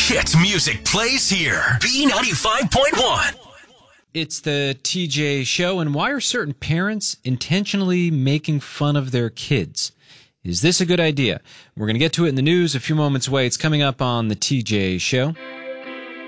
Hit music plays here. B95.1. It's the TJ Show, and why are certain parents intentionally making fun of their kids? Is this a good idea? We're going to get to it in the news a few moments away. It's coming up on the TJ Show.